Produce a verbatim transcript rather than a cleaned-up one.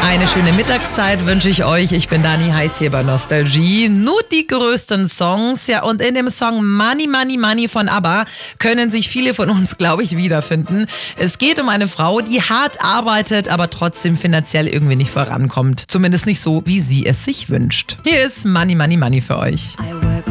Eine schöne Mittagszeit wünsche ich euch. Ich bin Dani Heiß hier bei Nostalgie. Nur die größten Songs. Ja, und in dem Song Money, Money, Money von ABBA können sich viele von uns, glaube ich, wiederfinden. Es geht um eine Frau, die hart arbeitet, aber trotzdem finanziell irgendwie nicht vorankommt. Zumindest nicht so, wie sie es sich wünscht. Hier ist Money, Money, Money für euch. I